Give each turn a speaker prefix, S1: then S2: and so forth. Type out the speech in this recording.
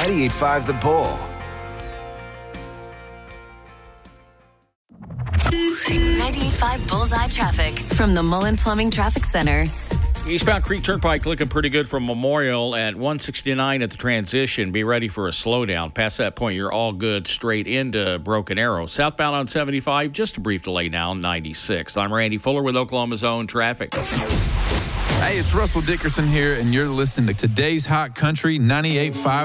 S1: 98.5 The Bull.
S2: 98.5 Bullseye traffic from the Mullen Plumbing Traffic Center.
S3: Eastbound Creek Turnpike looking pretty good from Memorial at 169 at the transition. Be ready for a slowdown. Past that point, you're all good straight into Broken Arrow. Southbound on 75, just a brief delay now, 96. I'm Randy Fuller with Oklahoma's Own Traffic.
S4: Hey, it's Russell Dickerson here, and you're listening to today's Hot Country 98.5